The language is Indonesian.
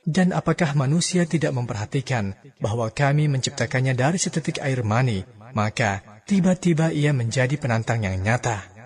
Dan apakah manusia tidak memperhatikan bahwa kami menciptakannya dari setetik air mani, maka tiba-tiba ia menjadi penantang yang nyata.